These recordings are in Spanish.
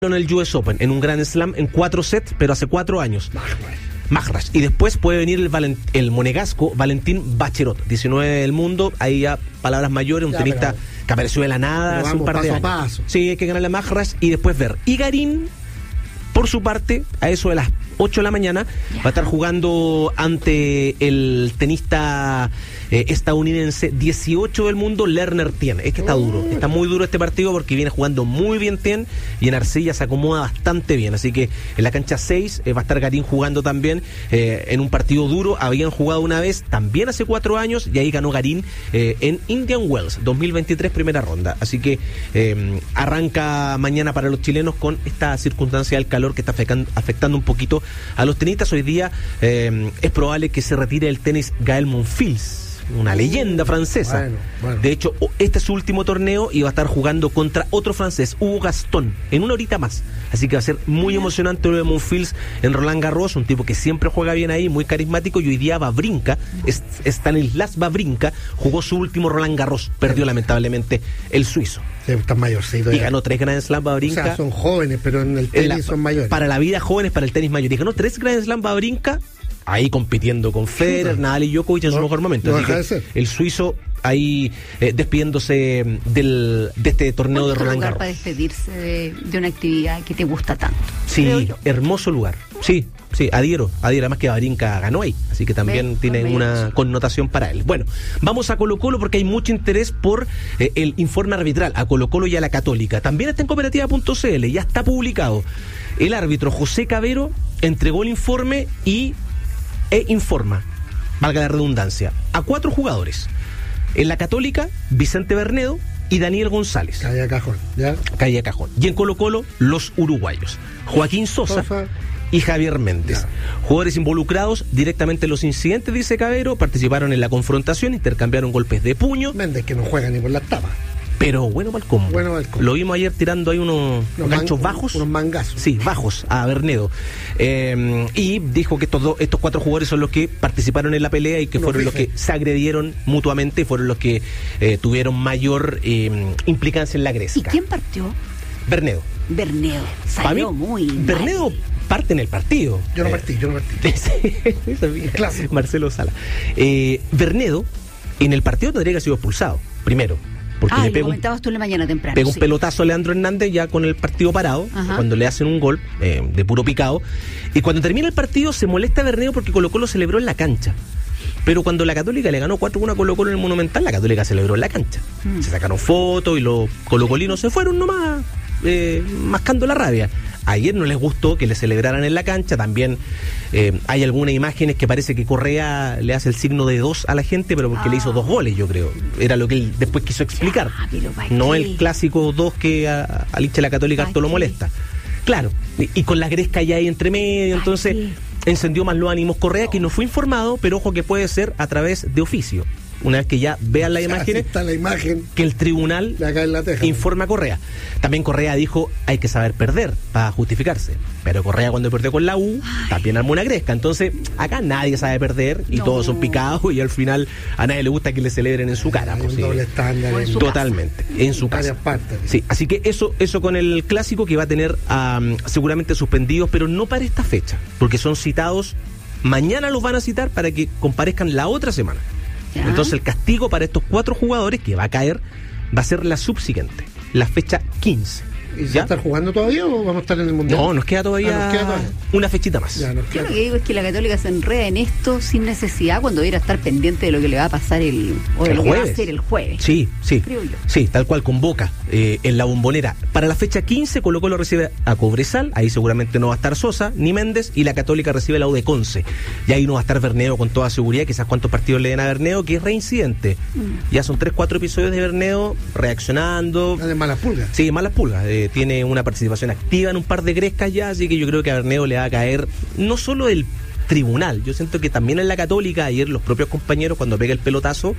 en el US Open, en un Grand Slam en 4 sets, pero hace 4 años. Magras. Y después puede venir el monegasco Valentín Baccherot, 19 del mundo, ahí ya palabras mayores, un tenista que apareció de la nada hace un par de años. Paso. Sí, hay que ganarle a Magras y después ver. Y Garín, por su parte, a eso de las 8 de la mañana, va a estar jugando ante el tenista estadounidense 18 del mundo, Lerner Tien. Es que está duro, está muy duro este partido porque viene jugando muy bien Tien y en arcilla se acomoda bastante bien. Así que en la cancha 6 va a estar Garín jugando también en un partido duro. Habían jugado una vez también hace 4 años y ahí ganó Garín en Indian Wells 2023, primera ronda. Así que arranca mañana para los chilenos con esta circunstancia del calor que está afectando un poquito a los tenistas. Hoy día es probable que se retire del tenis Gael Monfils, una leyenda francesa. Bueno. De hecho, este es su último torneo y va a estar jugando contra otro francés, Hugo Gaston, en una horita más. Así que va a ser muy emocionante lo de Monfils en Roland Garros, un tipo que siempre juega bien ahí, muy carismático. Y hoy día Wawrinka, Stanislas Wawrinka, jugó su último Roland Garros, perdió lamentablemente el suizo. Sí, están mayorcitos. Y ganó 3 Grand Slam Wawrinka. O sea, son jóvenes, pero en el tenis son mayores. Para la vida jóvenes, para el tenis mayor. Y ganó 3 Grand Slam Wawrinka, ahí compitiendo con Federer, Nadal y Djokovic en su mejor momento. Así que el suizo ahí despidiéndose de este torneo de Roland Garros. Para despedirse de una actividad que te gusta tanto. Sí, hermoso lugar. Sí, adhiero. Además que Wawrinka ganó ahí, así que también tiene una connotación para él. Bueno, vamos a Colo-Colo porque hay mucho interés por el informe arbitral a Colo-Colo y a la Católica. También está en cooperativa.cl, ya está publicado. El árbitro José Cavero entregó el informe e informa, valga la redundancia, a 4 jugadores. En la Católica, Vicente Bernedo y Daniel González. Calle Cajón, ¿ya? Calle Cajón. Y en Colo-Colo, los uruguayos, Joaquín Sosa y Javier Méndez. Ya. Jugadores involucrados directamente en los incidentes, dice Cavero, participaron en la confrontación, intercambiaron golpes de puño. Méndez que no juega ni por las tapas. Pero bueno para el combo. Lo vimos ayer tirando ahí unos ganchos bajos. Unos mangazos. Sí, bajos a Bernedo. Y dijo que estos 4 jugadores son los que participaron en la pelea y que fueron los que se agredieron mutuamente, fueron los que tuvieron mayor implicancia en la gresca. ¿Y quién partió? Bernedo. Salió muy Bernedo mal. Parte en el partido. Yo no partí. Marcelo Sala. Bernedo en el partido tendría que haber sido expulsado, primero. Porque lo comentabas tú en la mañana temprano. Pegó un pelotazo a Leandro Hernández ya con el partido parado, cuando le hacen un gol de puro picado. Y cuando termina el partido se molesta a Bernedo porque Colo-Colo celebró en la cancha. Pero cuando la Católica le ganó 4-1 a Colo-Colo en el Monumental, la Católica celebró en la cancha. Se sacaron fotos y los colocolinos se fueron nomás mascando la rabia. Ayer no les gustó que le celebraran en la cancha. También hay algunas imágenes que parece que Correa le hace el signo de 2 a la gente, pero porque le hizo 2 goles, yo creo. Era lo que él después quiso explicar. No el clásico 2 que al hincha de la Católica harto lo molesta. Claro, y con la gresca ya ahí entre medio, entonces encendió más los ánimos Correa, que no fue informado, pero ojo que puede ser a través de oficio. Una vez que ya vean la imagen, que el tribunal informa a Correa. También Correa dijo, hay que saber perder para justificarse. Pero Correa cuando perdió con la U, también armó una gresca. Entonces, acá nadie sabe perder y todos son picados y al final a nadie le gusta que le celebren en su cara. Un doble estándar. Totalmente, en su casa. Sí, así que eso con el clásico que va a tener seguramente suspendidos, pero no para esta fecha, porque son citados, mañana los van a citar para que comparezcan la otra semana. ¿Ya? Entonces el castigo para estos 4 jugadores que va a caer va a ser la subsiguiente, la fecha 15. ¿Y ya estar jugando todavía o vamos a estar en el Mundial? No, nos queda todavía una fechita más. Yo lo que digo es que la Católica se enreda en esto sin necesidad cuando debiera estar pendiente de lo que le va a pasar el jueves. Que va a ser el jueves. Sí, creo yo. Sí, tal cual convoca en la Bombonera. Para la fecha 15 Colo-Colo recibe a Cobresal, ahí seguramente no va a estar Sosa ni Méndez, y la Católica recibe la U de Conce. Y ahí no va a estar Bernedo con toda seguridad, quizás cuántos partidos le den a Bernedo, que es reincidente. Ya son 3-4 episodios de Bernedo reaccionando. De malas pulgas. Sí, malas pulgas. Tiene una participación activa en un par de grescas ya, así que yo creo que a Bernedo le va a caer no solo el tribunal, yo siento que también en la Católica, ayer los propios compañeros cuando pega el pelotazo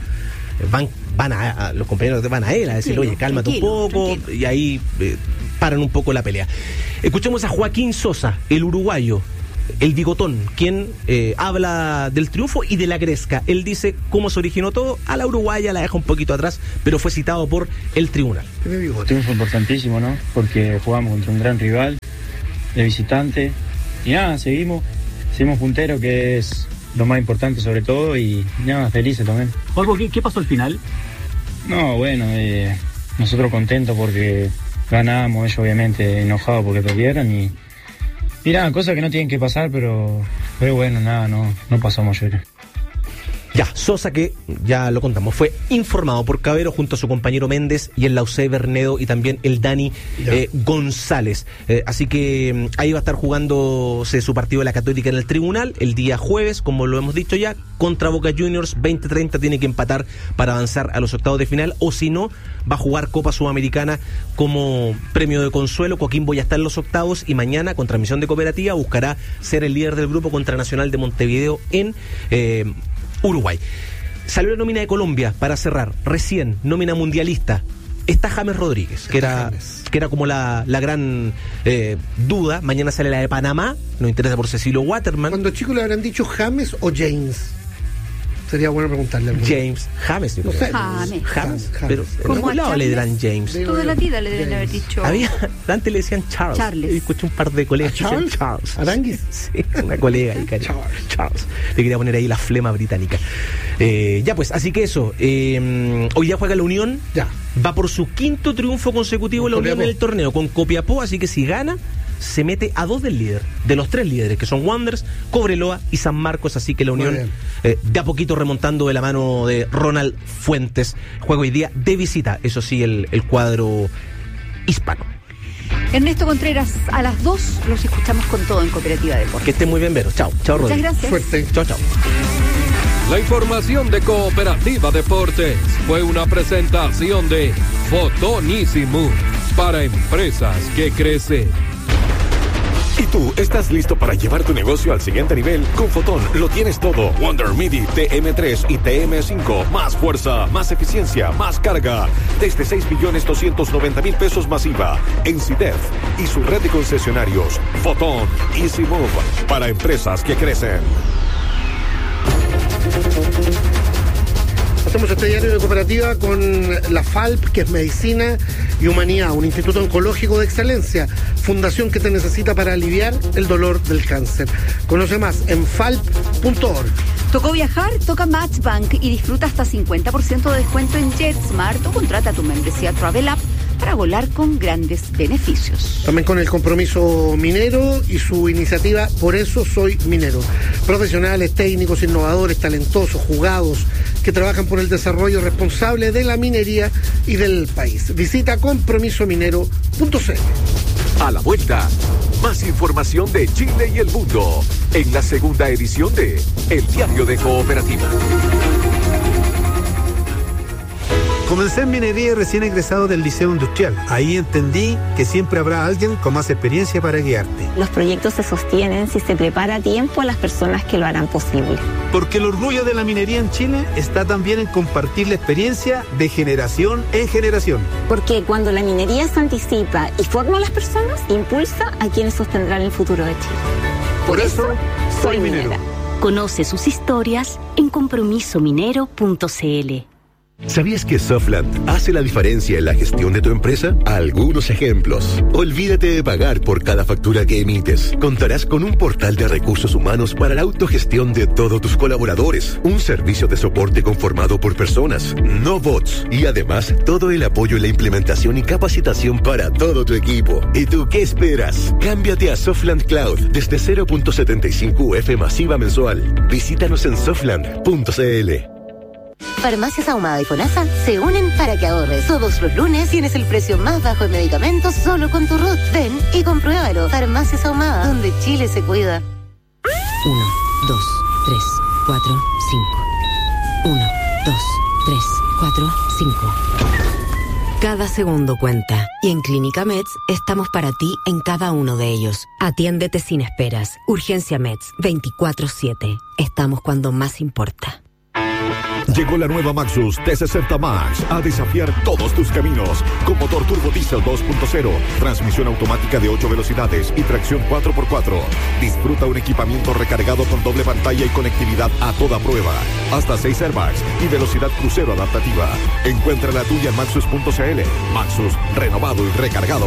los compañeros van a él a decirle, oye, cálmate un poco, y ahí paran un poco la pelea. Escuchemos a Joaquín Sosa, el uruguayo, el Bigotón, quien habla del triunfo y de la gresca. Él dice cómo se originó todo. A la uruguaya la deja un poquito atrás, pero fue citado por el tribunal. Triunfo importantísimo, ¿no? Porque jugamos contra un gran rival de visitante. Y nada, seguimos punteros, que es lo más importante sobre todo, y nada, felices también. Juanjo, ¿qué pasó al final? No, bueno, nosotros contentos porque ganamos, ellos obviamente enojados porque perdieron y nada, cosas que no tienen que pasar, pero bueno, nada, no pasamos yo. Ya, Sosa, que ya lo contamos, fue informado por Cabero junto a su compañero Méndez y el Lausé Bernedo y también el Dani González. Así que ahí va a estar jugándose su partido de la Católica en el tribunal el día jueves, como lo hemos dicho ya, contra Boca Juniors. 20-30 tiene que empatar para avanzar a los octavos de final, o si no, va a jugar Copa Sudamericana como premio de consuelo. Coquimbo ya está en los octavos y mañana, con transmisión de Cooperativa, buscará ser el líder del grupo contra Nacional de Montevideo en Uruguay. Salió la nómina de Colombia para cerrar. Recién, nómina mundialista. Está James Rodríguez, que era como la gran duda. Mañana sale la de Panamá. Nos interesa por Cecilio Waterman. Cuando chicos le habrán dicho James o James. Sería bueno preguntarle. James. James. No sé. James. Pero en algún lado le dirán James. Toda la vida le deben haber dicho. Antes le decían Charles. Escuché un par de colegas que decían Charles. ¿Aranguis? Sí, una colega ahí, Charles. Le quería poner ahí la flema británica. Ya pues, así que eso. Hoy día juega la Unión. Ya. Va por su quinto triunfo consecutivo la Unión en el torneo con Copiapó, así que si gana, se mete a 2 del líder, de los 3 líderes, que son Wanderers, Cobreloa y San Marcos. Así que la Unión de a poquito remontando de la mano de Ronald Fuentes. Juega hoy día de visita, eso sí, el cuadro hispano. Ernesto Contreras, a las 2 los escuchamos con todo en Cooperativa Deportes. Que estén muy bien, Vero. Chao, Rodrigo. Muchas gracias. Suerte. Chao. La información de Cooperativa Deportes fue una presentación de Fotonísimo para empresas que crecen. ¿Y tú estás listo para llevar tu negocio al siguiente nivel? Con Fotón lo tienes todo. Wonder MIDI TM3 y TM5. Más fuerza, más eficiencia, más carga. Desde 6.290.000 pesos masiva. En CIDEF y su red de concesionarios. Fotón Easy Move para empresas que crecen. Hacemos este diario de Cooperativa con la FALP, que es Medicina y Humanidad, un instituto oncológico de excelencia, fundación que te necesita para aliviar el dolor del cáncer. Conoce más en falp.org. ¿Tocó viajar? Toca Matchbank y disfruta hasta 50% de descuento en JetSmart o contrata tu membresía Travel App para volar con grandes beneficios. También con el compromiso minero y su iniciativa Por eso soy minero. Profesionales, técnicos, innovadores, talentosos, jugados, que trabajan por el desarrollo responsable de la minería y del país. Visita compromisominero.cl. A la vuelta, más información de Chile y el mundo en la segunda edición de El Diario de Cooperativa. Comencé en minería y recién egresado del Liceo Industrial. Ahí entendí que siempre habrá alguien con más experiencia para guiarte. Los proyectos se sostienen si se prepara a tiempo a las personas que lo harán posible. Porque el orgullo de la minería en Chile está también en compartir la experiencia de generación en generación. Porque cuando la minería se anticipa y forma a las personas, impulsa a quienes sostendrán el futuro de Chile. Por eso, soy minera. Conoce sus historias en compromisominero.cl. ¿Sabías que Softland hace la diferencia en la gestión de tu empresa? Algunos ejemplos. Olvídate de pagar por cada factura que emites. Contarás con un portal de recursos humanos para la autogestión de todos tus colaboradores. Un servicio de soporte conformado por personas, no bots. Y además, todo el apoyo en la implementación y capacitación para todo tu equipo. ¿Y tú qué esperas? Cámbiate a Softland Cloud desde 0.75 UF masiva mensual. Visítanos en softland.cl. Farmacias Ahumada y FONASA se unen para que ahorres. Todos los lunes tienes el precio más bajo en medicamentos solo con tu RUT. Ven y compruébalo. Farmacias Ahumada, donde Chile se cuida. 1, 2, 3, 4, 5. 1, 2, 3, 4, 5. Cada segundo cuenta. Y en Clínica Meds estamos para ti en cada uno de ellos. Atiéndete sin esperas. Urgencia Meds 24/7. Estamos cuando más importa. Llegó la nueva Maxus T60 Max a desafiar todos tus caminos. Con motor turbo diesel 2.0, transmisión automática de 8 velocidades y tracción 4x4. Disfruta un equipamiento recargado con doble pantalla y conectividad a toda prueba. Hasta 6 airbags y velocidad crucero adaptativa. Encuentra la tuya en Maxus.cl. Maxus, renovado y recargado.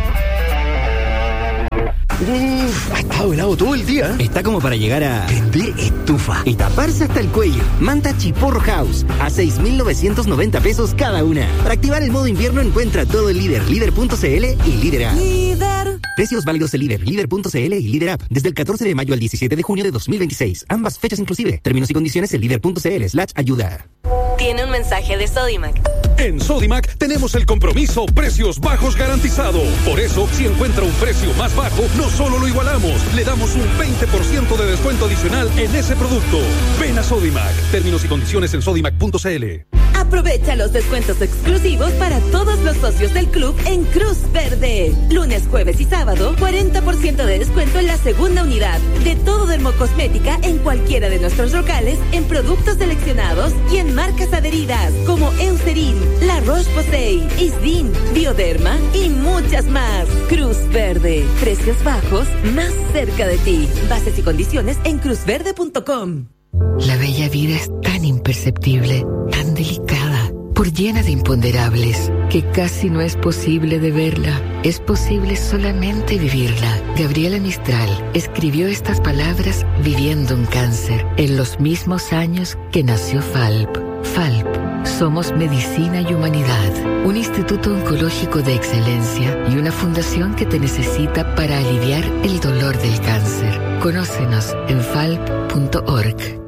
Ha estado helado todo el día. Está como para llegar a prender estufa y taparse hasta el cuello. Manta Chiporro House a 6.990 pesos cada una. Para activar el modo invierno encuentra todo en Líder, Líder.cl y Líder App. Líder. Precios válidos en Líder, Líder.cl y Líder App desde el 14 de mayo al 17 de junio de 2026. Ambas fechas inclusive. Términos y condiciones en Líder.cl/ayuda. Tiene un mensaje de Sodimac. En Sodimac tenemos el compromiso precios bajos garantizado. Por eso, si encuentra un precio más bajo, no solo lo igualamos, le damos un 20% de descuento adicional en ese producto. Ven a Sodimac. Términos y condiciones en sodimac.cl. Aprovecha los descuentos exclusivos para todos los socios del club en Cruz Verde. Lunes, jueves y sábado, 40% de descuento en la segunda unidad de todo dermocosmética en cualquiera de nuestros locales, en productos seleccionados y en marcas adheridas como Eucerin, La Roche-Posay, Isdin, Bioderma y muchas más. Cruz Verde. Precios bajos más cerca de ti. Bases y condiciones en cruzverde.com. La bella vida es tan imperceptible, tan delicada, por llena de imponderables, que casi no es posible de verla. Es posible solamente vivirla. Gabriela Mistral escribió estas palabras viviendo un cáncer, en los mismos años que nació FALP. FALP. Somos Medicina y Humanidad, un instituto oncológico de excelencia y una fundación que te necesita para aliviar el dolor del cáncer. Conócenos en falp.org.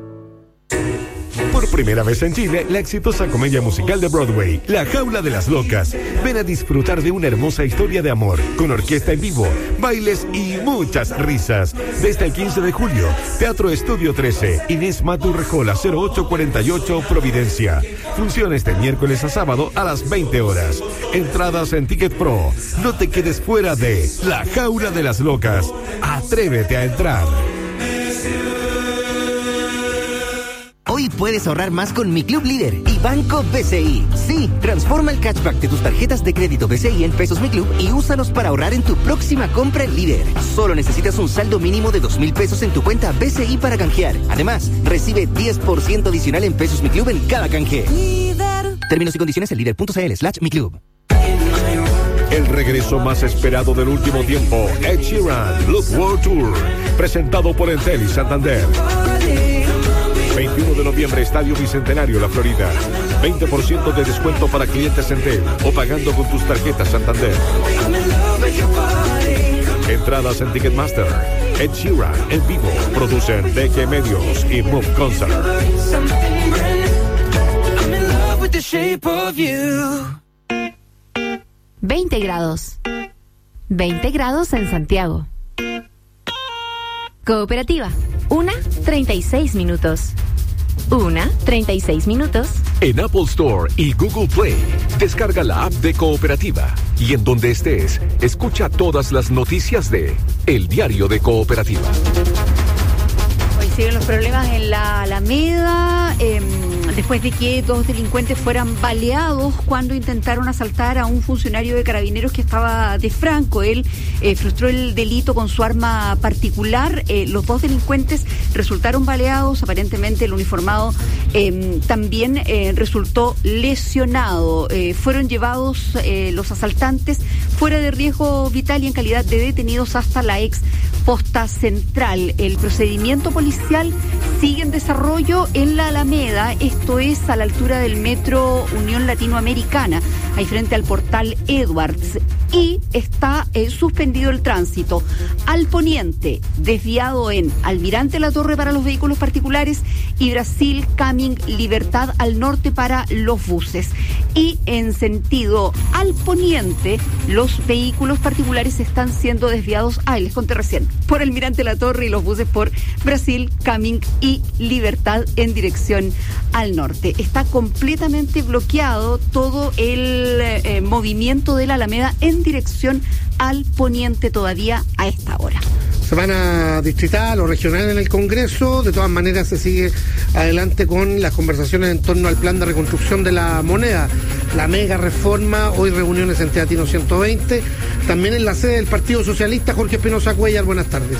Por primera vez en Chile, la exitosa comedia musical de Broadway, La Jaula de las Locas. Ven a disfrutar de una hermosa historia de amor, con orquesta en vivo, bailes y muchas risas. Desde el 15 de julio, Teatro Estudio 13, Inés Maturrejola, 0848, Providencia. Funciones de miércoles a sábado a las 20 horas. Entradas en Ticket Pro. No te quedes fuera de La Jaula de las Locas. Atrévete a entrar. Hoy puedes ahorrar más con Mi Club Líder y Banco BCI. Sí, transforma el cashback de tus tarjetas de crédito BCI en pesos Mi Club y úsalos para ahorrar en tu próxima compra en Líder. Solo necesitas un saldo mínimo de 2.000 pesos en tu cuenta BCI para canjear. Además, recibe 10% adicional en pesos Mi Club en cada canje. Líder. Términos y condiciones en Líder.cl/Mi Club. El regreso más esperado del último tiempo, Ed Sheeran, Look World Tour, presentado por Entel y Santander. 21 de noviembre, Estadio Bicentenario, La Florida. 20% de descuento para clientes Entel o pagando con tus tarjetas Santander. Entradas en Ticketmaster. Ed Sheeran en vivo. Producen DG Medios y Move Concert. 20 grados. 20 grados en Santiago. Cooperativa. 1:36 minutos. 1:36 minutos. En Apple Store y Google Play, descarga la app de Cooperativa. Y en donde estés, escucha todas las noticias de El Diario de Cooperativa. Hoy siguen los problemas en la Alameda, después de que dos delincuentes fueran baleados cuando intentaron asaltar a un funcionario de Carabineros que estaba de franco. Él frustró el delito con su arma particular. Los dos delincuentes resultaron baleados. Aparentemente el uniformado también resultó lesionado. Fueron llevados los asaltantes fuera de riesgo vital y en calidad de detenidos hasta la ex posta central. El procedimiento policial sigue en desarrollo en la Alameda. Esto es a la altura del metro Unión Latinoamericana, ahí frente al portal Edwards. Y está suspendido el tránsito al poniente, desviado en Almirante La Torre para los vehículos particulares y Brasil Camin Libertad al norte para los buses. Y en sentido al poniente, los vehículos particulares están siendo desviados, les conté recién, por Almirante La Torre y los buses por Brasil Camin y Libertad en dirección al norte. Está completamente bloqueado todo el movimiento de la Alameda en dirección al poniente todavía a esta hora. semana distrital o regional en el Congreso. De todas maneras se sigue adelante con las conversaciones en torno al plan de reconstrucción de la moneda, la mega reforma. Hoy reuniones en Teatino 120, también en la sede del Partido Socialista. Jorge Espinosa Cuellar, buenas tardes.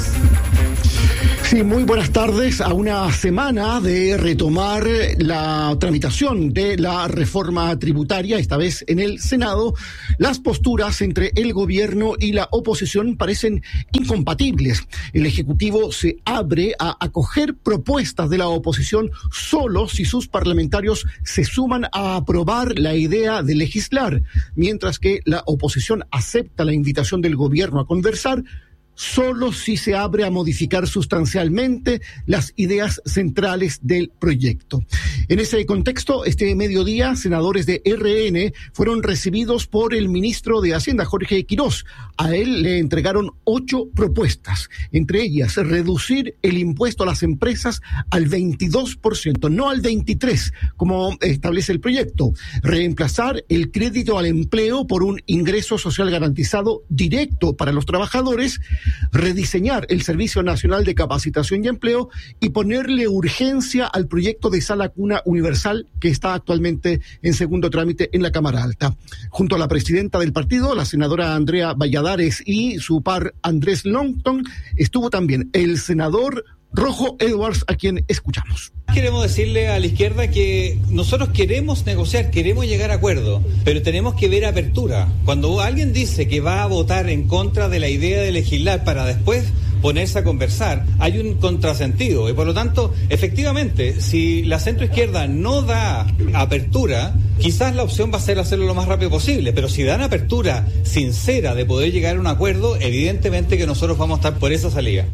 Sí, muy buenas tardes. A una semana de retomar la tramitación de la reforma tributaria, esta vez en el Senado, las posturas entre el gobierno y la oposición parecen incompatibles. El Ejecutivo se abre a acoger propuestas de la oposición solo si sus parlamentarios se suman a aprobar la idea de legislar, mientras que la oposición acepta la invitación del gobierno a conversar solo si se abre a modificar sustancialmente las ideas centrales del proyecto. En ese contexto, este mediodía, senadores de RN fueron recibidos por el ministro de Hacienda, Jorge Quirós. A él le entregaron 8 propuestas, entre ellas reducir el impuesto a las empresas al 22%, no al 23%, como establece el proyecto, reemplazar el crédito al empleo por un ingreso social garantizado directo para los trabajadores, rediseñar el Servicio Nacional de Capacitación y Empleo y ponerle urgencia al proyecto de sala cuna universal que está actualmente en segundo trámite en la Cámara Alta. Junto a la presidenta del partido, la senadora Andrea Valladares, y su par Andrés Longton, estuvo también el senador Rojo Edwards, a quien escuchamos. Queremos decirle a la izquierda que nosotros queremos negociar, queremos llegar a acuerdo, pero tenemos que ver apertura. Cuando alguien dice que va a votar en contra de la idea de legislar para después ponerse a conversar, hay un contrasentido. Y por lo tanto, efectivamente, si la centroizquierda no da apertura, quizás la opción va a ser hacerlo lo más rápido posible, pero si dan apertura sincera de poder llegar a un acuerdo, evidentemente que nosotros vamos a estar por esa salida.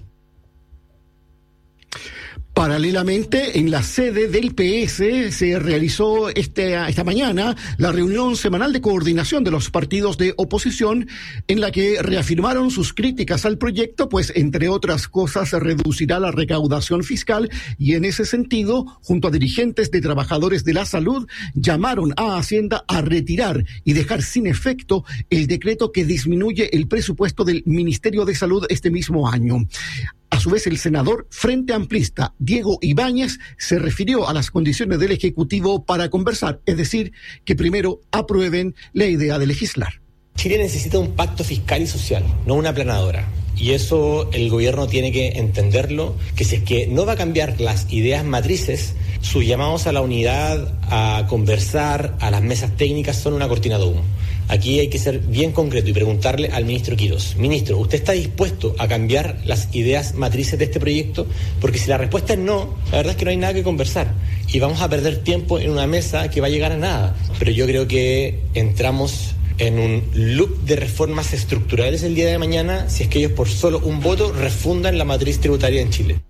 Paralelamente, en la sede del PS se realizó esta mañana la reunión semanal de coordinación de los partidos de oposición, en la que reafirmaron sus críticas al proyecto, pues entre otras cosas se reducirá la recaudación fiscal, y en ese sentido, junto a dirigentes de trabajadores de la salud, llamaron a Hacienda a retirar y dejar sin efecto el decreto que disminuye el presupuesto del Ministerio de Salud este mismo año. A su vez, el senador Frente Amplista, Diego Ibáñez, se refirió a las condiciones del Ejecutivo para conversar, es decir, que primero aprueben la idea de legislar. Chile necesita un pacto fiscal y social, no una aplanadora. Y eso el gobierno tiene que entenderlo, que si es que no va a cambiar las ideas matrices, sus llamados a la unidad, a conversar, a las mesas técnicas son una cortina de humo. Aquí hay que ser bien concreto y preguntarle al ministro Quirós: ministro, ¿usted está dispuesto a cambiar las ideas matrices de este proyecto? Porque si la respuesta es no, la verdad es que no hay nada que conversar y vamos a perder tiempo en una mesa que va a llegar a nada. Pero yo creo que entramos en un loop de reformas estructurales el día de mañana si es que ellos por solo un voto refundan la matriz tributaria en Chile.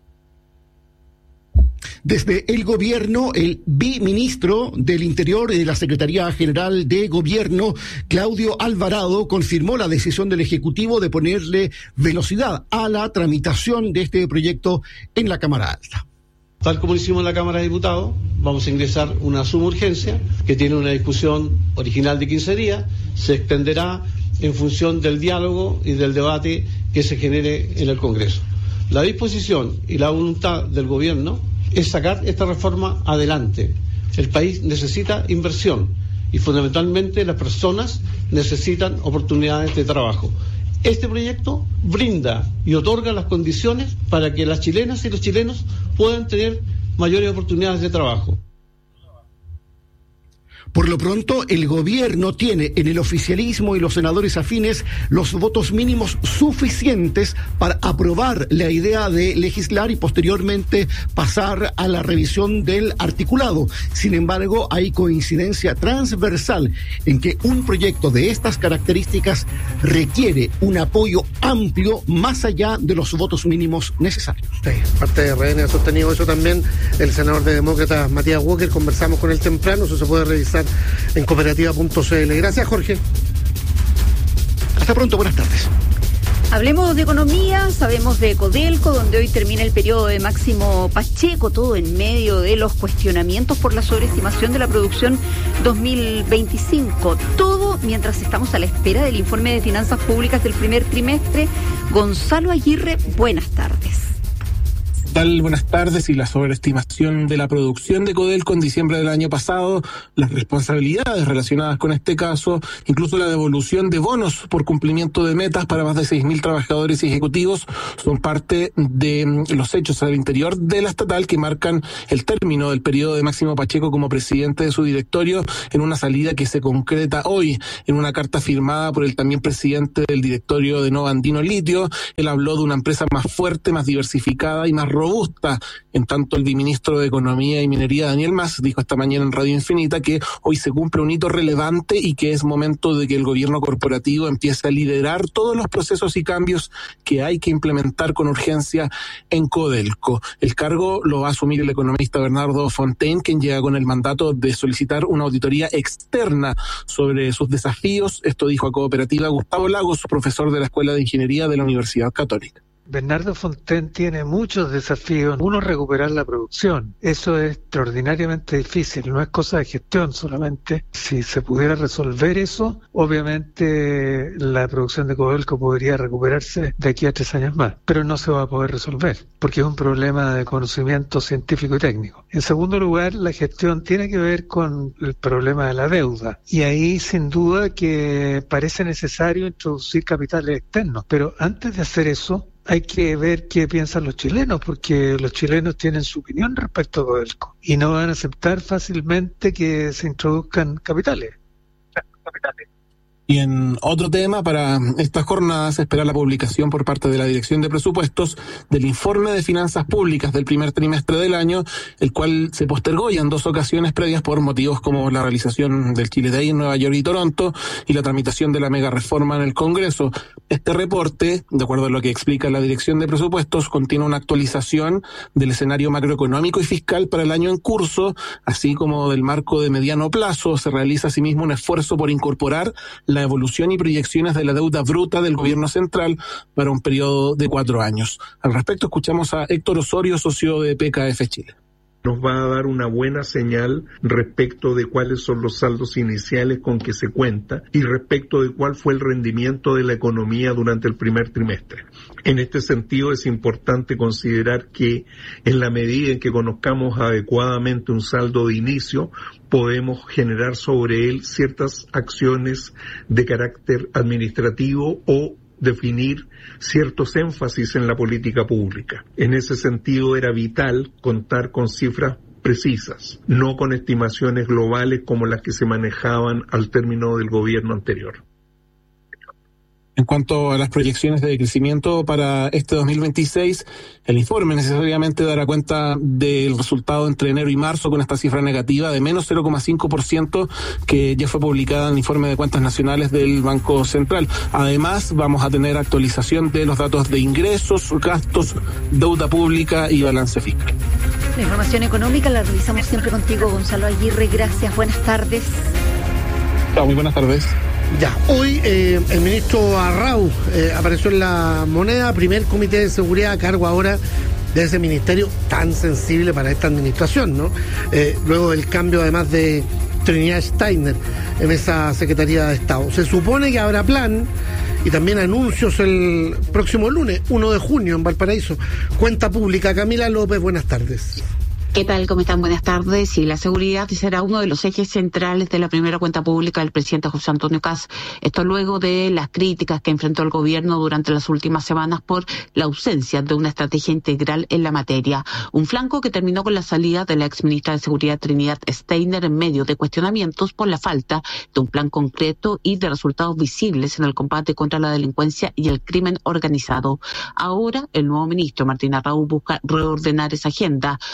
Desde el gobierno, el viceministro del Interior y de la Secretaría General de Gobierno, Claudio Alvarado, confirmó la decisión del Ejecutivo de ponerle velocidad a la tramitación de este proyecto en la Cámara Alta. Tal como lo hicimos en la Cámara de Diputados, vamos a ingresar una suma urgencia que tiene una discusión original de 15 días, se extenderá en función del diálogo y del debate que se genere en el Congreso. La disposición y la voluntad del gobierno es sacar esta reforma adelante. El país necesita inversión y fundamentalmente las personas necesitan oportunidades de trabajo. Este proyecto brinda y otorga las condiciones para que las chilenas y los chilenos puedan tener mayores oportunidades de trabajo. Por lo pronto, el gobierno tiene en el oficialismo y los senadores afines los votos mínimos suficientes para aprobar la idea de legislar y posteriormente pasar a la revisión del articulado. Sin embargo, hay coincidencia transversal en que un proyecto de estas características requiere un apoyo amplio más allá de los votos mínimos necesarios. Sí, parte de RN ha sostenido eso también el senador de Demócratas, Matías Walker. Conversamos con él temprano, eso se puede revisar en cooperativa.cl. Gracias, Jorge. Hasta pronto, buenas tardes. Hablemos de economía, sabemos de Codelco, donde hoy termina el periodo de Máximo Pacheco, todo en medio de los cuestionamientos por la sobreestimación de la producción 2025. Todo mientras estamos a la espera del informe de finanzas públicas del primer trimestre. Gonzalo Aguirre, buenas tardes. Buenas tardes. Y la sobreestimación de la producción de Codelco en diciembre del año pasado, las responsabilidades relacionadas con este caso, incluso la devolución de bonos por cumplimiento de metas para más de 6.000 trabajadores y ejecutivos, son parte de los hechos al interior de la estatal que marcan el término del periodo de Máximo Pacheco como presidente de su directorio, en una salida que se concreta hoy en una carta firmada por el también presidente del directorio de Nova Andino Litio. Él habló de una empresa más fuerte, más diversificada y más robusta. En tanto, el viceministro de Economía y Minería, Daniel Mas, dijo esta mañana en Radio Infinita que hoy se cumple un hito relevante y que es momento de que el gobierno corporativo empiece a liderar todos los procesos y cambios que hay que implementar con urgencia en Codelco. El cargo lo va a asumir el economista Bernardo Fontaine, quien llega con el mandato de solicitar una auditoría externa sobre sus desafíos. Esto dijo a Cooperativa Gustavo Lagos, profesor de la Escuela de Ingeniería de la Universidad Católica. Bernardo Fontaine tiene muchos desafíos. Uno, recuperar la producción. Eso es extraordinariamente difícil, no es cosa de gestión solamente. Si se pudiera resolver eso, obviamente la producción de Codelco podría recuperarse de aquí a 3 años más, pero no se va a poder resolver, porque es un problema de conocimiento científico y técnico. En segundo lugar, la gestión tiene que ver con el problema de la deuda, y ahí sin duda que parece necesario introducir capitales externos, pero antes de hacer eso, hay que ver qué piensan los chilenos, porque los chilenos tienen su opinión respecto a Codelco y no van a aceptar fácilmente que se introduzcan capitales. Y en otro tema, para estas jornadas se espera la publicación por parte de la Dirección de Presupuestos del informe de finanzas públicas del primer trimestre del año, el cual se postergó ya en 2 ocasiones previas por motivos como la realización del Chile Day en Nueva York y Toronto y la tramitación de la mega reforma en el Congreso. Este reporte, de acuerdo a lo que explica la Dirección de Presupuestos, contiene una actualización del escenario macroeconómico y fiscal para el año en curso, así como del marco de mediano plazo. Se realiza asimismo un esfuerzo por incorporar la evolución y proyecciones de la deuda bruta del gobierno central para un periodo de 4 años. Al respecto, escuchamos a Héctor Osorio, socio de PKF Chile. Nos va a dar una buena señal respecto de cuáles son los saldos iniciales con que se cuenta y respecto de cuál fue el rendimiento de la economía durante el primer trimestre. En este sentido, es importante considerar que en la medida en que conozcamos adecuadamente un saldo de inicio, podemos generar sobre él ciertas acciones de carácter administrativo o definir ciertos énfasis en la política pública. En ese sentido era vital contar con cifras precisas, no con estimaciones globales como las que se manejaban al término del gobierno anterior. En cuanto a las proyecciones de crecimiento para este 2026, el informe necesariamente dará cuenta del resultado entre enero y marzo con esta cifra negativa de menos 0,5% que ya fue publicada en el informe de cuentas nacionales del Banco Central. Además, vamos a tener actualización de los datos de ingresos, gastos, deuda pública y balance fiscal. La información económica la revisamos siempre contigo, Gonzalo Aguirre. Gracias, buenas tardes. Muy buenas tardes. Ya, hoy el ministro Arrau apareció en La Moneda, primer comité de seguridad a cargo ahora de ese ministerio tan sensible para esta administración, ¿no? Luego del cambio además de Trinidad Steiner en esa Secretaría de Estado. Se supone que habrá plan y también anuncios el próximo lunes, 1 de junio en Valparaíso. Cuenta pública, Camila López, buenas tardes. ¿Qué tal? ¿Cómo están? Buenas tardes. Y la seguridad será uno de los ejes centrales de la primera cuenta pública del presidente José Antonio Kast. Esto luego de las críticas que enfrentó el gobierno durante las últimas semanas por la ausencia de una estrategia integral en la materia. Un flanco que terminó con la salida de la exministra de Seguridad Trinidad Steiner en medio de cuestionamientos por la falta de un plan concreto y de resultados visibles en el combate contra la delincuencia y el crimen organizado. Ahora, el nuevo ministro Martín Arrau busca reordenar esa agenda. Hoy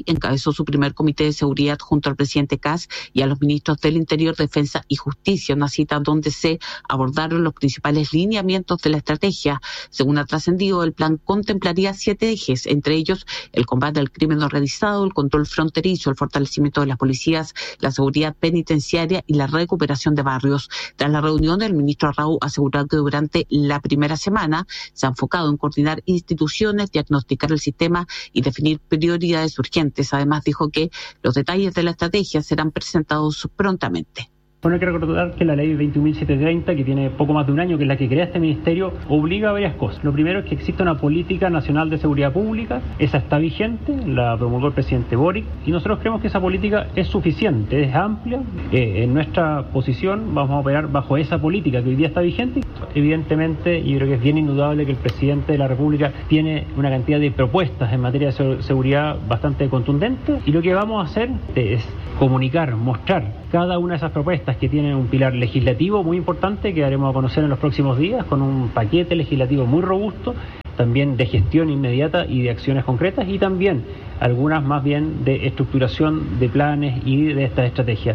encabezó su primer comité de seguridad junto al presidente Kast y a los ministros del Interior, Defensa y Justicia, una cita donde se abordaron los principales lineamientos de la estrategia. Según ha trascendido, el plan contemplaría 7 ejes, entre ellos el combate al crimen organizado, el control fronterizo, el fortalecimiento de las policías, la seguridad penitenciaria y la recuperación de barrios. Tras la reunión, el ministro Arrau aseguró que durante la primera semana se ha enfocado en coordinar instituciones, diagnosticar el sistema y definir prioridades urgentes. Además, dijo que los detalles de la estrategia serán presentados prontamente. Bueno, hay que recordar que la ley 21.730, que tiene poco más de un año, que es la que crea este ministerio, obliga a varias cosas. Lo primero es que exista una política nacional de seguridad pública. Esa está vigente, la promulgó el presidente Boric, y nosotros creemos que esa política es suficiente, es amplia. En nuestra posición vamos a operar bajo esa política que hoy día está vigente. Evidentemente, yo creo que es bien indudable que el presidente de la República tiene una cantidad de propuestas en materia de seguridad bastante contundente, y lo que vamos a hacer es comunicar, mostrar cada una de esas propuestas que tienen un pilar legislativo muy importante que daremos a conocer en los próximos días, con un paquete legislativo muy robusto, también de gestión inmediata y de acciones concretas, y también algunas más bien de estructuración de planes y de estas estrategias.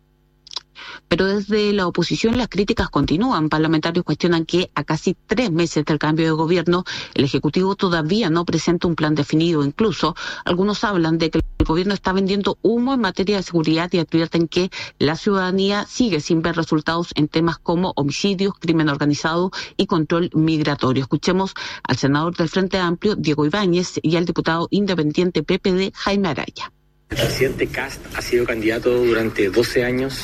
Pero desde la oposición las críticas continúan. Parlamentarios cuestionan que a casi 3 meses del cambio de gobierno el Ejecutivo todavía no presenta un plan definido. Incluso algunos hablan de que el gobierno está vendiendo humo en materia de seguridad y advierten que la ciudadanía sigue sin ver resultados en temas como homicidios, crimen organizado y control migratorio. Escuchemos al senador del Frente Amplio, Diego Ibáñez, y al diputado independiente PPD, Jaime Araya. El presidente Kast ha sido candidato durante 12 años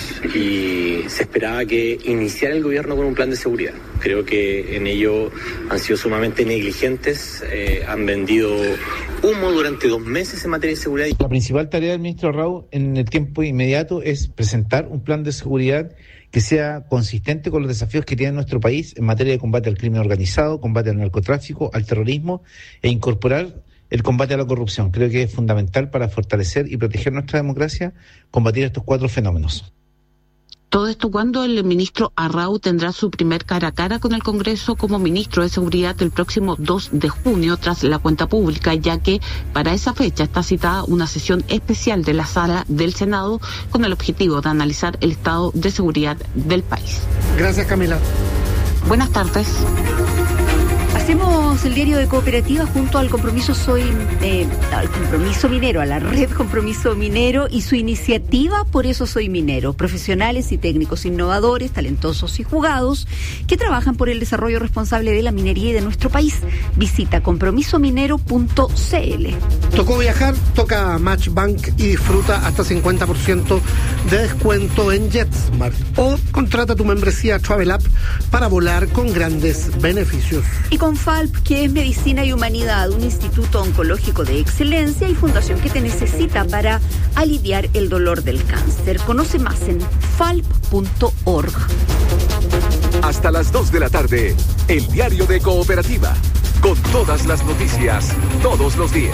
y se esperaba que iniciara el gobierno con un plan de seguridad. Creo que en ello han sido sumamente negligentes, han vendido humo durante 2 meses en materia de seguridad. La principal tarea del ministro Arrau en el tiempo inmediato es presentar un plan de seguridad que sea consistente con los desafíos que tiene nuestro país en materia de combate al crimen organizado, combate al narcotráfico, al terrorismo, e incorporar el combate a la corrupción. Creo que es fundamental para fortalecer y proteger nuestra democracia, combatir estos 4 fenómenos. Todo esto cuando el ministro Arrau tendrá su primer cara a cara con el Congreso como ministro de Seguridad el próximo 2 de junio tras la cuenta pública, ya que para esa fecha está citada una sesión especial de la Sala del Senado con el objetivo de analizar el estado de seguridad del país. Gracias, Camila. Buenas tardes. Hacemos el diario de Cooperativa junto al Compromiso al Compromiso Minero, a la Red Compromiso Minero y su iniciativa Por eso soy minero. Profesionales y técnicos innovadores, talentosos y jugados que trabajan por el desarrollo responsable de la minería y de nuestro país. Visita compromisominero.cl. Tocó viajar, toca Matchbank y disfruta hasta 50% de descuento en JetSmart. O contrata tu membresía Travel App para volar con grandes beneficios. Y con FALP, que es Medicina y Humanidad, un instituto oncológico de excelencia y fundación que te necesita para aliviar el dolor del cáncer. Conoce más en falp.org. Hasta las 2 de la tarde, el diario de Cooperativa, con todas las noticias, todos los días.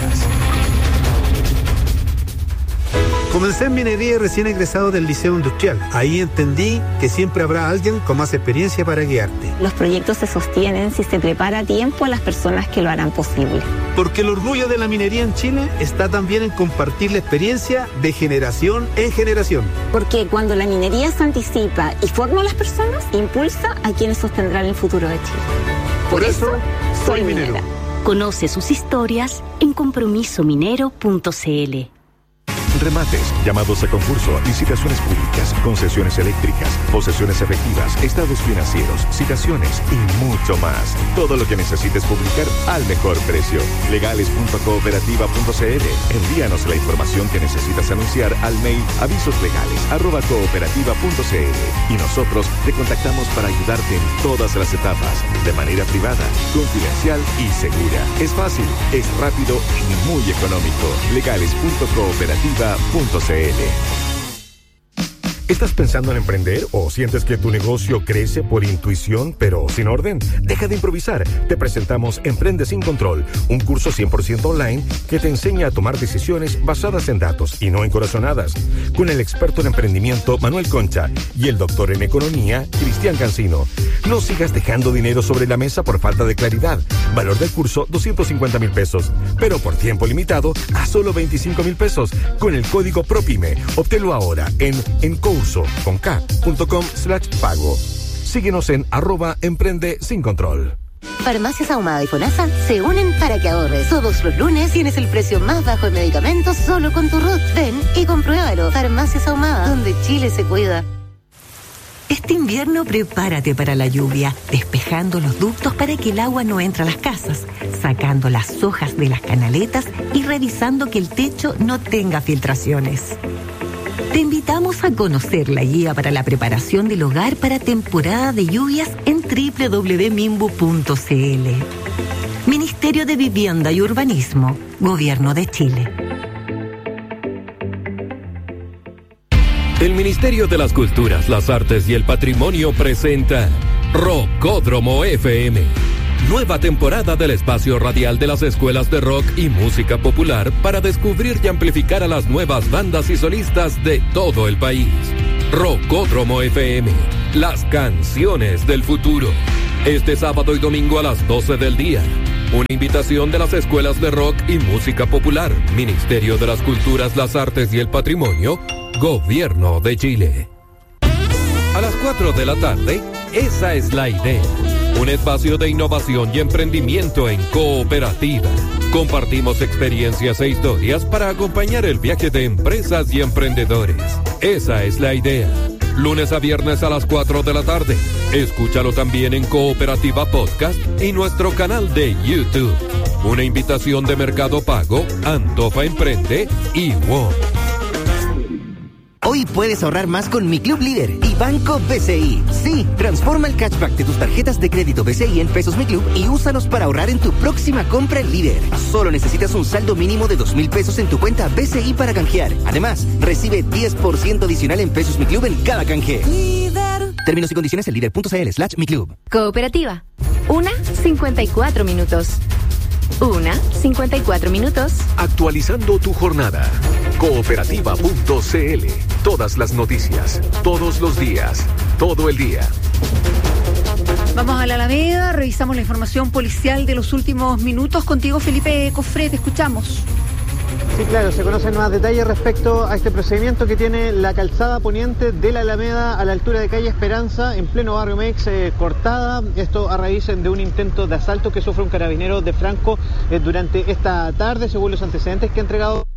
Comencé en minería y recién egresado del Liceo Industrial. Ahí entendí que siempre habrá alguien con más experiencia para guiarte. Los proyectos se sostienen si se prepara a tiempo a las personas que lo harán posible. Porque el orgullo de la minería en Chile está también en compartir la experiencia de generación en generación. Porque cuando la minería se anticipa y forma a las personas, impulsa a quienes sostendrán el futuro de Chile. Por eso, soy minero. Conoce sus historias en compromisominero.cl. Remates, llamados a concurso, licitaciones públicas, concesiones eléctricas, posesiones efectivas, estados financieros, citaciones y mucho más. Todo lo que necesites publicar al mejor precio. Legales.cooperativa.cl. Envíanos la información que necesitas anunciar al mail avisoslegales@cooperativa.cl y nosotros te contactamos para ayudarte en todas las etapas, de manera privada, confidencial y segura. Es fácil, es rápido y muy económico. Legales.cooperativa.cl. ¿Estás pensando en emprender o sientes que tu negocio crece por intuición pero sin orden? Deja de improvisar. Te presentamos Emprende sin Control, un curso 100% online que te enseña a tomar decisiones basadas en datos y no en corazonadas. Con el experto en emprendimiento Manuel Concha y el doctor en economía Cristian Cancino. No sigas dejando dinero sobre la mesa por falta de claridad. Valor del curso 250,000 pesos, pero por tiempo limitado a solo 25,000 pesos con el código PROPYME. Obténlo ahora en encoursocom.com/pago. Síguenos en @emprende sin control. Farmacias Ahumada y FONASA se unen para que ahorres. Todos los lunes tienes el precio más bajo en medicamentos solo con tu RUT. Ven y compruébalo. Farmacias Ahumada, donde Chile se cuida. Este invierno prepárate para la lluvia, despejando los ductos para que el agua no entre a las casas, sacando las hojas de las canaletas y revisando que el techo no tenga filtraciones. Te invitamos a conocer la guía para la preparación del hogar para temporada de lluvias en www.mimbu.cl. Ministerio de Vivienda y Urbanismo, Gobierno de Chile. El Ministerio de las Culturas, las Artes y el Patrimonio presenta Rockódromo FM. Nueva temporada del espacio radial de las escuelas de rock y música popular para descubrir y amplificar a las nuevas bandas y solistas de todo el país. Rockódromo FM, las canciones del futuro. Este sábado y domingo a las 12 del día. Una invitación de las escuelas de rock y música popular, Ministerio de las Culturas, las Artes y el Patrimonio, Gobierno de Chile. A las 4 de la tarde, Esa es la Idea. Un espacio de innovación y emprendimiento en cooperativa. Compartimos experiencias e historias para acompañar el viaje de empresas y emprendedores. Esa es la Idea. Lunes a viernes a las 4 de la tarde. Escúchalo también en Cooperativa Podcast y nuestro canal de YouTube. Una invitación de Mercado Pago, Antofa Emprende y WOM. Hoy puedes ahorrar más con Mi Club Líder y Banco BCI. Sí, transforma el cashback de tus tarjetas de crédito BCI en pesos Mi Club y úsalos para ahorrar en tu próxima compra en Líder. Solo necesitas un saldo mínimo de 2,000 pesos en tu cuenta BCI para canjear. Además, recibe 10% adicional en pesos Mi Club en cada canje. Líder. Términos y condiciones en líder.cl/Mi Club. Cooperativa. 1:54 minutos. 1:54 minutos. Actualizando tu jornada. Cooperativa.cl. Todas las noticias, todos los días, todo el día. Vamos a la Alameda, revisamos la información policial de los últimos minutos. Contigo, Felipe Cofré, te escuchamos. Sí, claro, se conocen más detalles respecto a este procedimiento que tiene la calzada poniente de la Alameda a la altura de calle Esperanza, en pleno barrio Mex, cortada. Esto a raíz de un intento de asalto que sufre un carabinero de Franco durante esta tarde, según los antecedentes que ha entregado.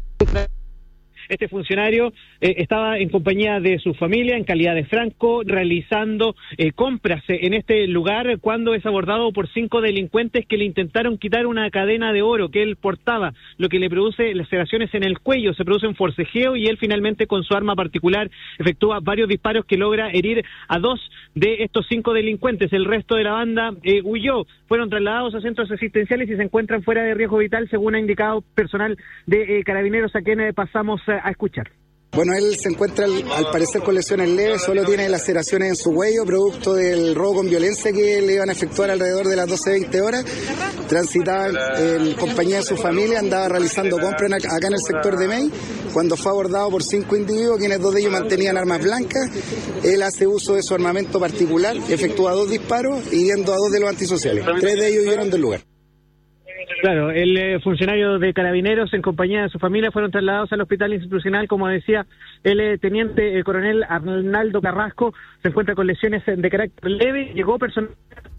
Este funcionario estaba en compañía de su familia, en calidad de Franco, realizando compras en este lugar cuando es abordado por 5 delincuentes que le intentaron quitar una cadena de oro que él portaba, lo que le produce laceraciones en el cuello, se produce un forcejeo y él finalmente con su arma particular efectúa varios disparos que logra herir a 2 de estos 5 delincuentes. El resto de la banda huyó, fueron trasladados a centros asistenciales y se encuentran fuera de riesgo vital, según ha indicado personal de Carabineros, a quien pasamos a escuchar. Bueno, él se encuentra al parecer con lesiones leves, solo tiene laceraciones en su cuello, producto del robo con violencia que le iban a efectuar alrededor de las 12:20 horas. Transitaba en compañía de su familia, andaba realizando compras acá en el sector de Mey, cuando fue abordado por 5 individuos, quienes 2 de ellos mantenían armas blancas. Él hace uso de su armamento particular, efectúa 2 disparos, hiriendo a 2 de los antisociales. 3 de ellos huyeron del lugar. Claro, el funcionario de Carabineros en compañía de su familia fueron trasladados al hospital institucional. Como decía el teniente coronel Arnaldo Carrasco, se encuentra con lesiones de carácter leve. Llegó personal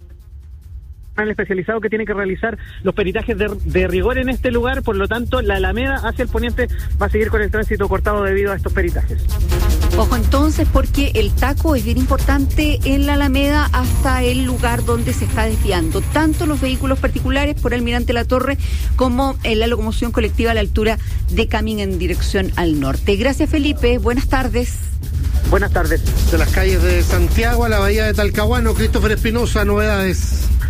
especializado que tiene que realizar los peritajes de rigor en este lugar, por lo tanto la Alameda hacia el poniente va a seguir con el tránsito cortado debido a estos peritajes. Ojo entonces, porque el taco es bien importante en la Alameda hasta el lugar donde se está desviando tanto los vehículos particulares por Almirante Latorre como en la locomoción colectiva a la altura de Camín en dirección al norte. Gracias, Felipe, buenas tardes. Buenas tardes. De las calles de Santiago a la bahía de Talcahuano, Christopher Espinosa, novedades.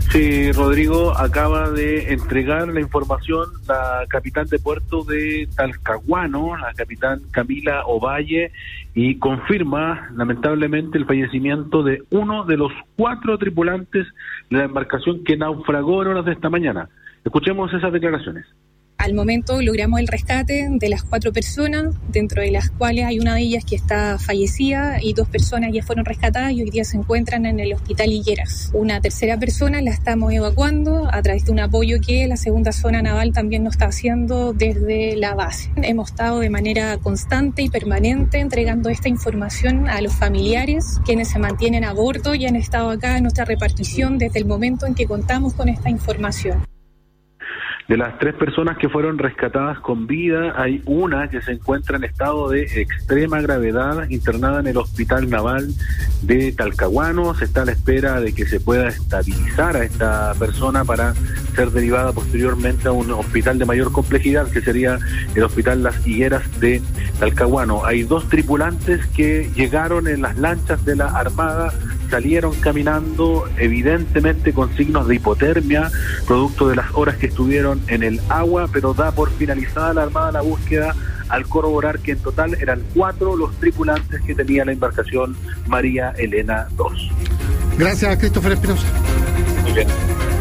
Sí, Rodrigo, acaba de entregar la información la capitán de puerto de Talcahuano, la capitán Camila Ovalle, y confirma lamentablemente el fallecimiento de uno de los 4 tripulantes de la embarcación que naufragó en horas de esta mañana. Escuchemos esas declaraciones. Al momento logramos el rescate de las 4 personas, dentro de las cuales hay una de ellas que está fallecida y 2 personas ya fueron rescatadas y hoy día se encuentran en el hospital Higueras. Una tercera persona la estamos evacuando a través de un apoyo que la segunda zona naval también nos está haciendo desde la base. Hemos estado de manera constante y permanente entregando esta información a los familiares, quienes se mantienen a bordo y han estado acá en nuestra repartición desde el momento en que contamos con esta información. De las 3 personas que fueron rescatadas con vida, hay una que se encuentra en estado de extrema gravedad, internada en el Hospital Naval de Talcahuano. Se está a la espera de que se pueda estabilizar a esta persona para ser derivada posteriormente a un hospital de mayor complejidad, que sería el Hospital Las Higueras de Talcahuano. Hay 2 tripulantes que llegaron en las lanchas de la Armada, salieron caminando, evidentemente con signos de hipotermia, producto de las horas que estuvieron en el agua, pero da por finalizada la Armada la búsqueda al corroborar que en total eran 4 los tripulantes que tenía la embarcación María Elena II. Gracias, Christopher Espinosa. Muy bien.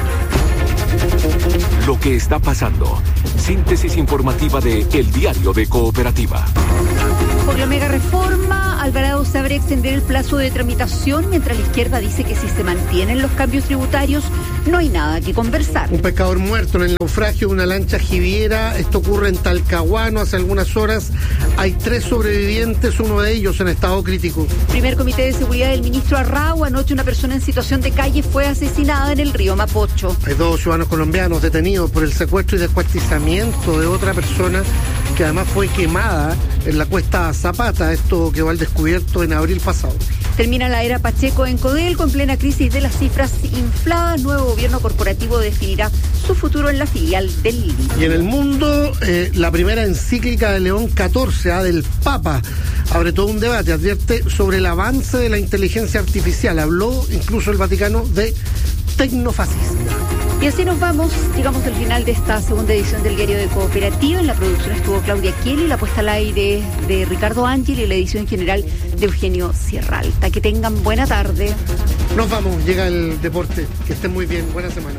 Lo que está pasando. Síntesis informativa de El Diario de Cooperativa. Por la mega reforma, Alvarado se abre a extender el plazo de tramitación, mientras la izquierda dice que si se mantienen los cambios tributarios no hay nada que conversar. Un pescador muerto en el naufragio de una lancha jiviera. Esto ocurre en Talcahuano hace algunas horas. Hay 3 sobrevivientes, uno de ellos en estado crítico. Primer comité de seguridad del ministro Arrau. Anoche una persona en situación de calle fue asesinada en el río Mapocho. Hay 2 ciudadanos colombianos detenidos por el secuestro y descuartizamiento de otra persona que además fue quemada en la cuesta Zapata. Esto quedó al descubierto en abril pasado. Termina la era Pacheco en Codelco, en plena crisis de las cifras infladas. Nuevo gobierno corporativo definirá su futuro en la filial del LID. Y en el mundo, la primera encíclica de León XIV, del Papa, abre todo un debate, advierte sobre el avance de la inteligencia artificial. Habló incluso el Vaticano de tecnofascista. Y así nos vamos, llegamos al final de esta segunda edición del Diario de Cooperativa. En la producción estuvo Claudia Kieli, la puesta al aire de Ricardo Ángel y la edición general de Eugenio Sierra Alta. Que tengan buena tarde. Nos vamos, llega el deporte. Que estén muy bien, buena semana.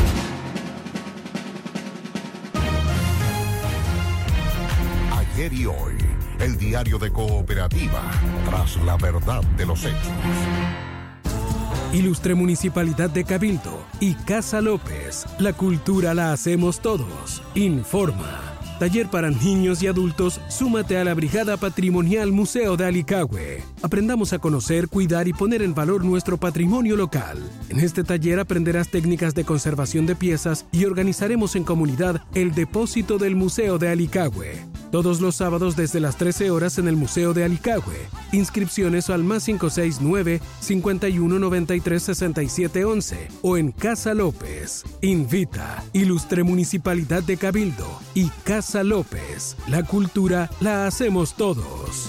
Ayer y hoy, el Diario de Cooperativa, tras la verdad de los hechos. Ilustre Municipalidad de Cabildo y Casa López. La cultura la hacemos todos. Informa. Taller para niños y adultos, súmate a la Brigada Patrimonial Museo de Alicagüe. Aprendamos a conocer, cuidar y poner en valor nuestro patrimonio local. En este taller aprenderás técnicas de conservación de piezas y organizaremos en comunidad el depósito del Museo de Alicagüe. Todos los sábados desde las 13 horas en el Museo de Alicagüe. Inscripciones al +569 5193 6711 o en Casa López. Invita Ilustre Municipalidad de Cabildo y Casa López. La cultura la hacemos todos.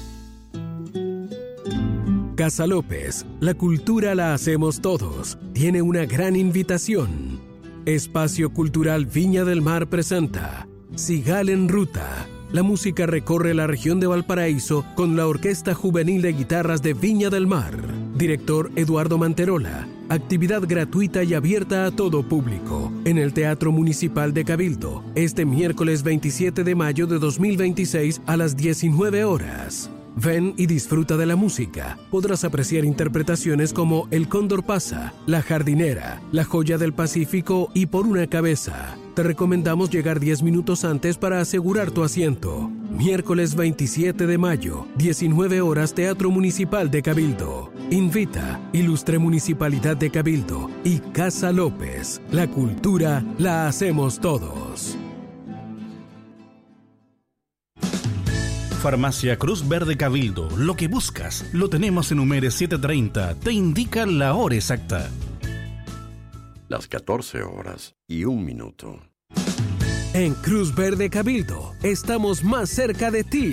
Casa López, la cultura la hacemos todos. Tiene una gran invitación. Espacio Cultural Viña del Mar presenta Sigal en Ruta. La música recorre la región de Valparaíso con la Orquesta Juvenil de Guitarras de Viña del Mar. Director Eduardo Manterola. Actividad gratuita y abierta a todo público en el Teatro Municipal de Cabildo, este miércoles 27 de mayo de 2026 a las 19 horas. Ven y disfruta de la música. Podrás apreciar interpretaciones como El Cóndor Pasa, La Jardinera, La Joya del Pacífico y Por una Cabeza. Te recomendamos llegar 10 minutos antes para asegurar tu asiento. Miércoles 27 de mayo, 19 horas, Teatro Municipal de Cabildo. Invita Ilustre Municipalidad de Cabildo y Casa López. La cultura la hacemos todos. Farmacia Cruz Verde Cabildo. Lo que buscas, lo tenemos en Humere 730. Te indica la hora exacta. Las 14:01. En Cruz Verde Cabildo, estamos más cerca de ti.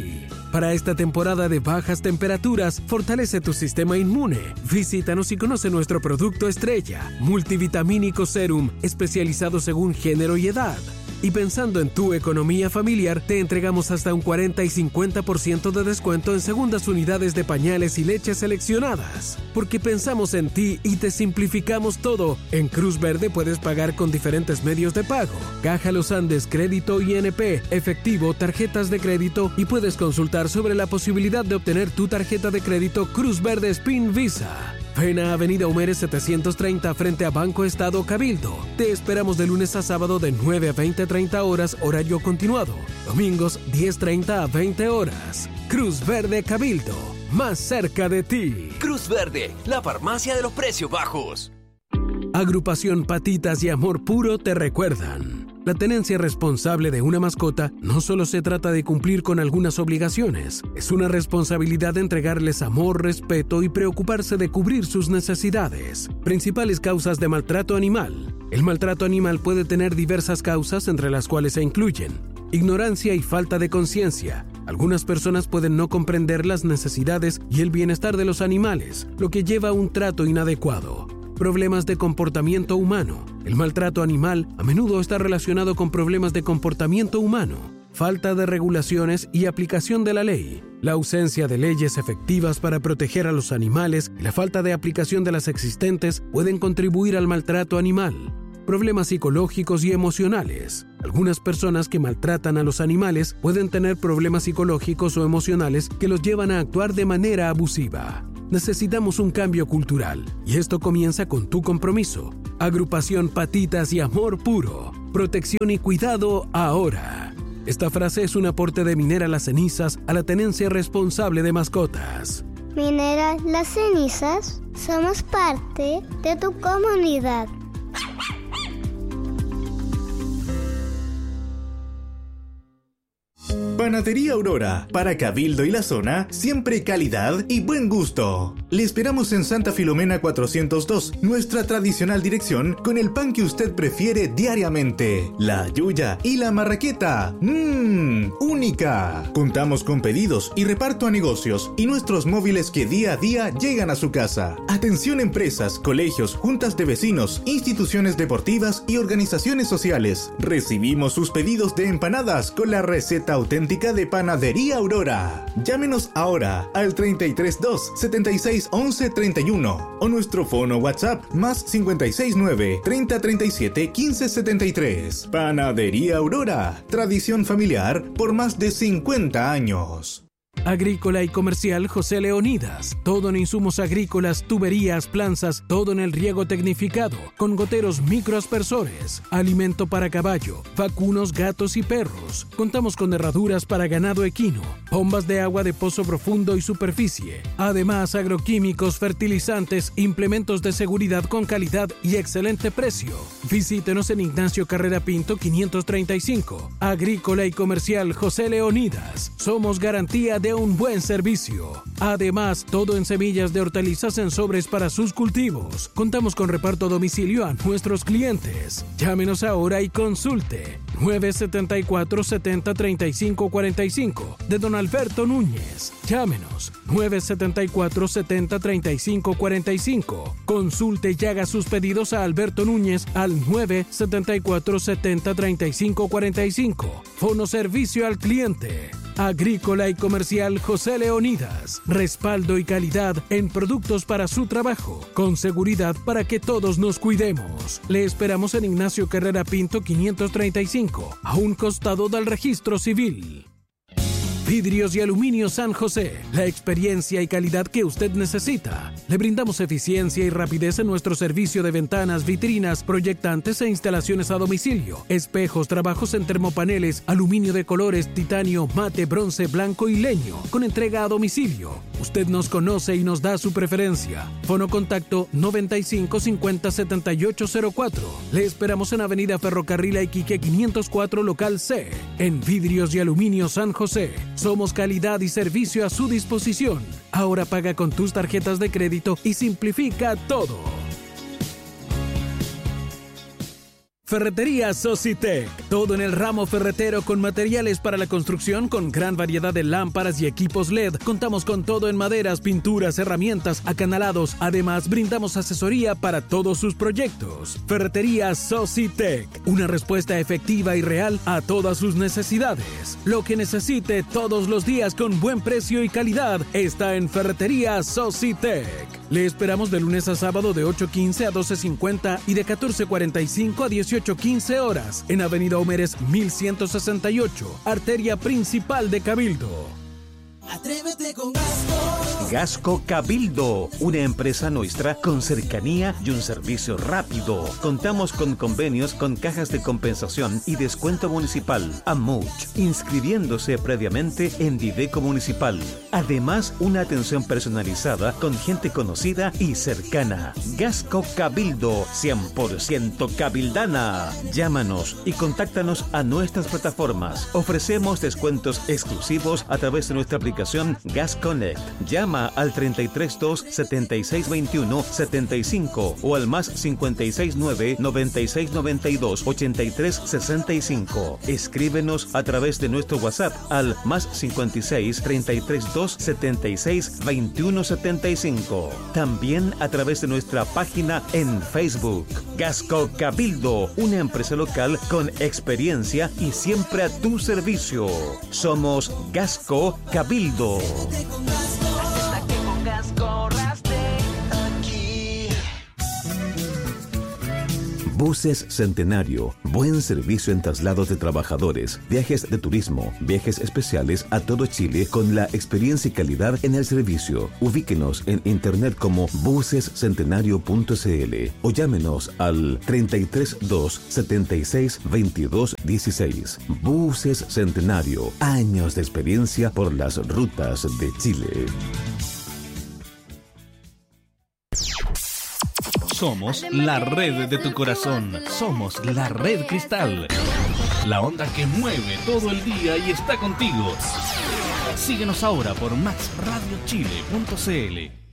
Para esta temporada de bajas temperaturas, fortalece tu sistema inmune. Visítanos y conoce nuestro producto estrella, Multivitamínico Serum, especializado según género y edad. Y pensando en tu economía familiar, te entregamos hasta un 40 y 50% de descuento en segundas unidades de pañales y leches seleccionadas. Porque pensamos en ti y te simplificamos todo. En Cruz Verde puedes pagar con diferentes medios de pago: Caja Los Andes, crédito INP, efectivo, tarjetas de crédito, y puedes consultar sobre la posibilidad de obtener tu tarjeta de crédito Cruz Verde Spin Visa. Ven a Avenida Humeres 730 frente a Banco Estado Cabildo. Te esperamos de lunes a sábado de 9 a 20:30 horas, horario continuado. Domingos 10:30 a 20 horas. Cruz Verde Cabildo, más cerca de ti. Cruz Verde, la farmacia de los precios bajos. Agrupación Patitas y Amor Puro te recuerdan: la tenencia responsable de una mascota no solo se trata de cumplir con algunas obligaciones, es una responsabilidad de entregarles amor, respeto y preocuparse de cubrir sus necesidades. Principales causas de maltrato animal. El maltrato animal puede tener diversas causas, entre las cuales se incluyen: ignorancia y falta de conciencia. Algunas personas pueden no comprender las necesidades y el bienestar de los animales, lo que lleva a un trato inadecuado. Problemas de comportamiento humano. El maltrato animal a menudo está relacionado con problemas de comportamiento humano, falta de regulaciones y aplicación de la ley. La ausencia de leyes efectivas para proteger a los animales y la falta de aplicación de las existentes pueden contribuir al maltrato animal. Problemas psicológicos y emocionales. Algunas personas que maltratan a los animales pueden tener problemas psicológicos o emocionales que los llevan a actuar de manera abusiva. Necesitamos un cambio cultural, y esto comienza con tu compromiso. Agrupación Patitas y Amor Puro. Protección y cuidado ahora. Esta frase es un aporte de Minera Las Cenizas a la tenencia responsable de mascotas. Minera Las Cenizas, somos parte de tu comunidad. Panadería Aurora, para Cabildo y la zona, siempre calidad y buen gusto. Le esperamos en Santa Filomena 402, nuestra tradicional dirección con el pan que usted prefiere diariamente, la yuya y la marraqueta. Única. Contamos con pedidos y reparto a negocios y nuestros móviles que día a día llegan a su casa. Atención empresas, colegios, juntas de vecinos, instituciones deportivas y organizaciones sociales. Recibimos sus pedidos de empanadas con la receta auténtica de Panadería Aurora. Llámenos ahora al 332 76 11 31 o nuestro fono WhatsApp más 569 30 37 15 73. Panadería Aurora, tradición familiar por más de 50 años. Agrícola y Comercial José Leonidas. Todo en insumos agrícolas, tuberías, planzas, todo en el riego tecnificado, con goteros microaspersores, alimento para caballo, vacunos, gatos y perros. Contamos con herraduras para ganado equino, bombas de agua de pozo profundo y superficie. Además, agroquímicos, fertilizantes, implementos de seguridad con calidad y excelente precio. Visítenos en Ignacio Carrera Pinto 535. Agrícola y Comercial José Leonidas. Somos garantía de un buen servicio. Además, todo en semillas de hortalizas en sobres para sus cultivos. Contamos con reparto a domicilio a nuestros clientes. Llámenos ahora y consulte. 974 70 35 45 de Don Alberto Núñez. Llámenos 974 70 35 45. Consulte y haga sus pedidos a Alberto Núñez al 974 70 35 45. Fono servicio al cliente. Agrícola y Comercial José Leonidas. Respaldo y calidad en productos para su trabajo. Con seguridad para que todos nos cuidemos. Le esperamos en Ignacio Carrera Pinto 535, a un costado del registro civil. Vidrios y Aluminio San José, la experiencia y calidad que usted necesita. Le brindamos eficiencia y rapidez en nuestro servicio de ventanas, vitrinas, proyectantes e instalaciones a domicilio, espejos, trabajos en termopaneles, aluminio de colores, titanio, mate, bronce, blanco y leño, con entrega a domicilio. Usted nos conoce y nos da su preferencia. Fono contacto 95 50 78 04. Le esperamos en Avenida Ferrocarril Iquique 504, local C. En Vidrios y Aluminio San José. Somos calidad y servicio a su disposición. Ahora paga con tus tarjetas de crédito y simplifica todo. Ferretería Socitec. Todo en el ramo ferretero con materiales para la construcción con gran variedad de lámparas y equipos LED. Contamos con todo en maderas, pinturas, herramientas, acanalados. Además, brindamos asesoría para todos sus proyectos. Ferretería Socitec. Una respuesta efectiva y real a todas sus necesidades. Lo que necesite todos los días con buen precio y calidad está en Ferretería Socitec. Le esperamos de lunes a sábado de 8:15 a 12:50 y de 14:45 a 18:15 horas en Avenida Homeres 1168, arteria principal de Cabildo. Atrévete con Gasco. Gasco Cabildo, una empresa nuestra con cercanía y un servicio rápido. Contamos con convenios con cajas de compensación y descuento municipal, AMUCH, inscribiéndose previamente en Dideco Municipal. Además, una atención personalizada con gente conocida y cercana. Gasco Cabildo, 100% cabildana. Llámanos y contáctanos a nuestras plataformas. Ofrecemos descuentos exclusivos a través de nuestra aplicación Gas Connect. Llama al 332 7621 75 o al más 569 9692 8365. Escríbenos a través de nuestro WhatsApp al más 56 332 76 21 75. También a través de nuestra página en Facebook. Gasco Cabildo, una empresa local con experiencia y siempre a tu servicio. Somos Gasco Cabildo. Buses Centenario, buen servicio en traslados de trabajadores, viajes de turismo, viajes especiales a todo Chile con la experiencia y calidad en el servicio. Ubíquenos en internet como busescentenario.cl o llámenos al 332 76 22 16. Buses Centenario, años de experiencia por las rutas de Chile. Somos la red de tu corazón. Somos la Red Cristal. La onda que mueve todo el día y está contigo. Síguenos ahora por maxradiochile.cl.